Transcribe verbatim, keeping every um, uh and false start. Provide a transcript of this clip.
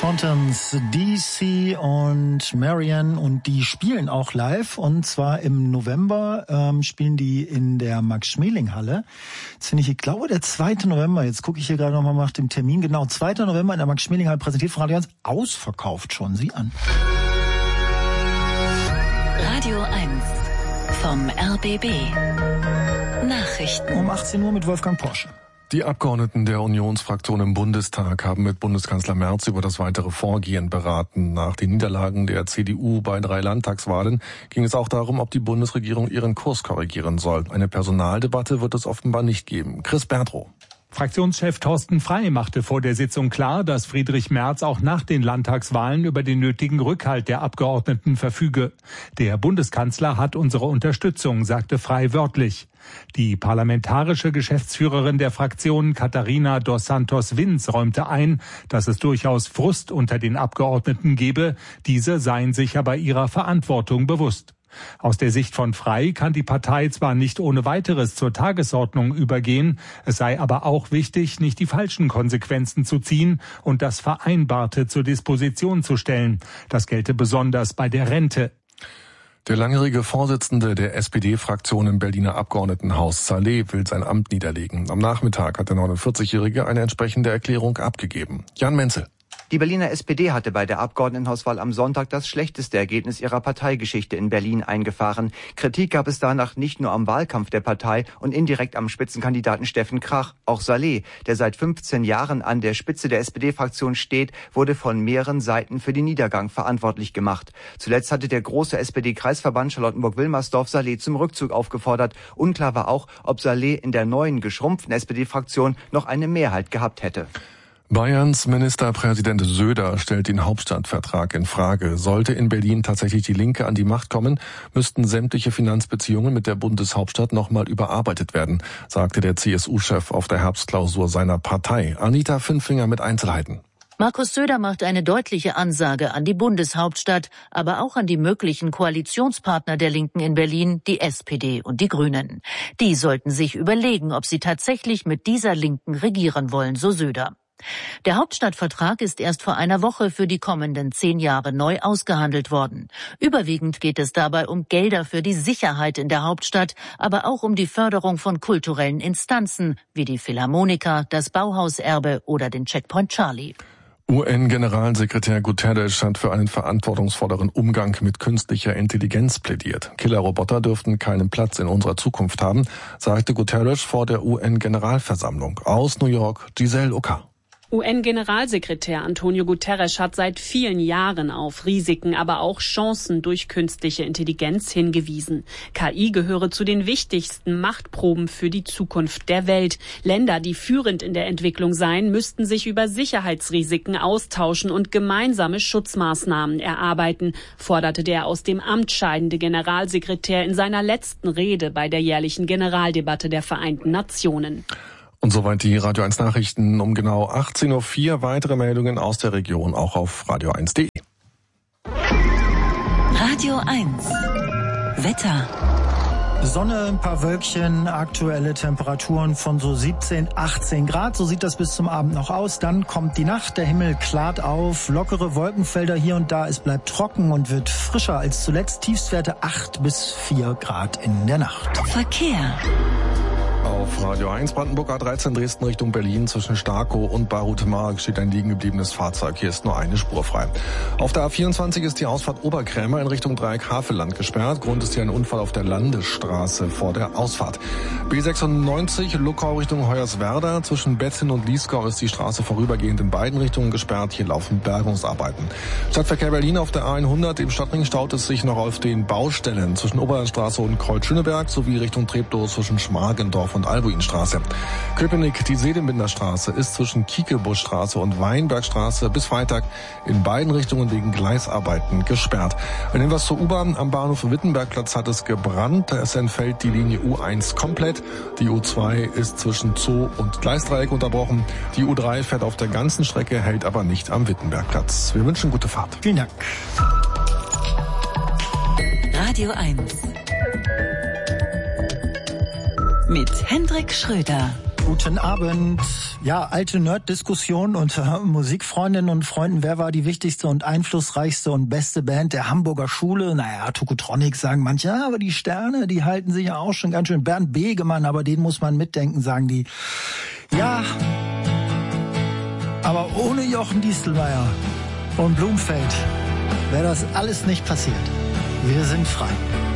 Fountains, D C und Marianne, und die spielen auch live, und zwar im November ähm, spielen die in der Max-Schmeling-Halle. Jetzt finde ich, ich glaube der zweite November, jetzt gucke ich hier gerade nochmal nach dem Termin, genau, zweiter November in der Max-Schmeling-Halle, präsentiert von Radio eins, ausverkauft schon, sieh an. Radio eins vom R B B. Nachrichten. Um achtzehn Uhr mit Wolfgang Porsche. Die Abgeordneten der Unionsfraktion im Bundestag haben mit Bundeskanzler Merz über das weitere Vorgehen beraten. Nach den Niederlagen der C D U bei drei Landtagswahlen ging es auch darum, ob die Bundesregierung ihren Kurs korrigieren soll. Eine Personaldebatte wird es offenbar nicht geben. Chris Bertrow. Fraktionschef Thorsten Frey machte vor der Sitzung klar, dass Friedrich Merz auch nach den Landtagswahlen über den nötigen Rückhalt der Abgeordneten verfüge. Der Bundeskanzler hat unsere Unterstützung, sagte Frey wörtlich. Die parlamentarische Geschäftsführerin der Fraktion, Katharina dos Santos Vins, räumte ein, dass es durchaus Frust unter den Abgeordneten gebe. Diese seien sich aber ihrer Verantwortung bewusst. Aus der Sicht von Frey kann die Partei zwar nicht ohne weiteres zur Tagesordnung übergehen, es sei aber auch wichtig, nicht die falschen Konsequenzen zu ziehen und das Vereinbarte zur Disposition zu stellen. Das gelte besonders bei der Rente. Der langjährige Vorsitzende der S P D-Fraktion im Berliner Abgeordnetenhaus, Saleh, will sein Amt niederlegen. Am Nachmittag hat der neunundvierzigjährige eine entsprechende Erklärung abgegeben. Jan Menzel. Die Berliner S P D hatte bei der Abgeordnetenhauswahl am Sonntag das schlechteste Ergebnis ihrer Parteigeschichte in Berlin eingefahren. Kritik gab es danach nicht nur am Wahlkampf der Partei und indirekt am Spitzenkandidaten Steffen Krach. Auch Saleh, der seit fünfzehn Jahren an der Spitze der S P D-Fraktion steht, wurde von mehreren Seiten für den Niedergang verantwortlich gemacht. Zuletzt hatte der große S P D-Kreisverband Charlottenburg-Wilmersdorf Saleh zum Rückzug aufgefordert. Unklar war auch, ob Saleh in der neuen geschrumpften S P D-Fraktion noch eine Mehrheit gehabt hätte. Bayerns Ministerpräsident Söder stellt den Hauptstadtvertrag in Frage. Sollte in Berlin tatsächlich die Linke an die Macht kommen, müssten sämtliche Finanzbeziehungen mit der Bundeshauptstadt nochmal überarbeitet werden, sagte der C S U-Chef auf der Herbstklausur seiner Partei. Anita Fünfinger mit Einzelheiten. Markus Söder macht eine deutliche Ansage an die Bundeshauptstadt, aber auch an die möglichen Koalitionspartner der Linken in Berlin, die S P D und die Grünen. Die sollten sich überlegen, ob sie tatsächlich mit dieser Linken regieren wollen, so Söder. Der Hauptstadtvertrag ist erst vor einer Woche für die kommenden zehn Jahre neu ausgehandelt worden. Überwiegend geht es dabei um Gelder für die Sicherheit in der Hauptstadt, aber auch um die Förderung von kulturellen Instanzen wie die Philharmoniker, das Bauhauserbe oder den Checkpoint Charlie. U N-Generalsekretär Guterres hat für einen verantwortungsvolleren Umgang mit künstlicher Intelligenz plädiert. Killerroboter dürften keinen Platz in unserer Zukunft haben, sagte Guterres vor der U N-Generalversammlung. Aus New York, Giselle Oka. U N-Generalsekretär Antonio Guterres hat seit vielen Jahren auf Risiken, aber auch Chancen durch künstliche Intelligenz hingewiesen. K I gehöre zu den wichtigsten Machtproben für die Zukunft der Welt. Länder, die führend in der Entwicklung seien, müssten sich über Sicherheitsrisiken austauschen und gemeinsame Schutzmaßnahmen erarbeiten, forderte der aus dem Amt scheidende Generalsekretär in seiner letzten Rede bei der jährlichen Generaldebatte der Vereinten Nationen. Und soweit die Radio eins Nachrichten um genau achtzehn Uhr vier. Weitere Meldungen aus der Region auch auf radio eins punkt de. Radio eins. Wetter. Sonne, ein paar Wölkchen, aktuelle Temperaturen von so siebzehn, achtzehn Grad. So sieht das bis zum Abend noch aus. Dann kommt die Nacht, der Himmel klart auf, lockere Wolkenfelder hier und da. Es bleibt trocken und wird frischer als zuletzt. Tiefstwerte acht bis vier Grad in der Nacht. Verkehr. Auf Radio eins Brandenburg A dreizehn Dresden Richtung Berlin zwischen Starkow und Barutmark steht ein liegen gebliebenes Fahrzeug. Hier ist nur eine Spur frei. Auf der A vierundzwanzig ist die Ausfahrt Oberkrämer in Richtung Dreieck Havelland gesperrt. Grund ist hier ein Unfall auf der Landesstraße vor der Ausfahrt. B sechsundneunzig Luckau Richtung Hoyerswerda. Zwischen Bettin und Liesgau ist die Straße vorübergehend in beiden Richtungen gesperrt. Hier laufen Bergungsarbeiten. Stadtverkehr Berlin auf der A hundert. Im Stadtring staut es sich noch auf den Baustellen zwischen Oberlandstraße und Kreuz-Schöneberg sowie Richtung Treptow zwischen Schmargendorf und Albuinstraße. Köpenick, die Sedembinder-Straße ist zwischen Kiekebuschstraße und Weinbergstraße bis Freitag in beiden Richtungen wegen Gleisarbeiten gesperrt. Ein Hinweis zur U-Bahn. Am Bahnhof Wittenbergplatz hat es gebrannt. Es entfällt die Linie U eins komplett. Die U zwei ist zwischen Zoo und Gleisdreieck unterbrochen. Die U drei fährt auf der ganzen Strecke, hält aber nicht am Wittenbergplatz. Wir wünschen gute Fahrt. Vielen Dank. Radio eins. Mit Hendrik Schröder. Guten Abend. Ja, alte Nerd-Diskussion unter Musikfreundinnen und Freunden. Wer war die wichtigste und einflussreichste und beste Band der Hamburger Schule? Naja, Tokotronic sagen manche, ja, aber die Sterne, die halten sich ja auch schon ganz schön. Bernd Begemann, aber den muss man mitdenken, sagen die. Ja, aber ohne Jochen Distelmeier und Blumfeld wäre das alles nicht passiert. Wir sind frei.